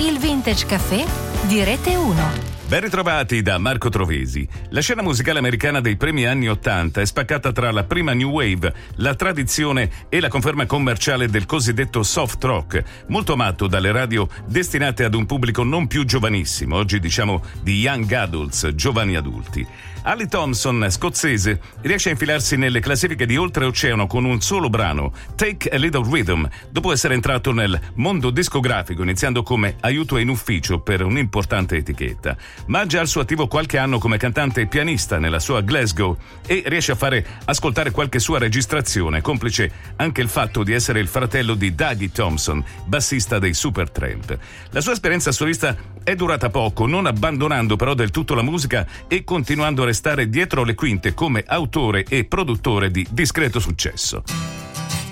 Il Vintage Café di Rete 1. Ben ritrovati da Marco Trovesi. La scena musicale americana dei primi anni '80 è spaccata tra la prima New Wave, la tradizione e la conferma commerciale del cosiddetto soft rock, molto amato dalle radio destinate ad un pubblico non più giovanissimo, oggi diciamo di young adults, giovani adulti. Ali Thompson, scozzese, riesce a infilarsi nelle classifiche di oltreoceano con un solo brano, Take a Little Rhythm, dopo essere entrato nel mondo discografico iniziando come aiuto in ufficio per un'importante etichetta. Ma ha già al suo attivo qualche anno come cantante e pianista nella sua Glasgow e riesce a fare ascoltare qualche sua registrazione, complice anche il fatto di essere il fratello di Dougie Thompson, bassista dei Supertramp. La sua esperienza solista è durata poco, non abbandonando però del tutto la musica e continuando a restare dietro le quinte come autore e produttore di discreto successo.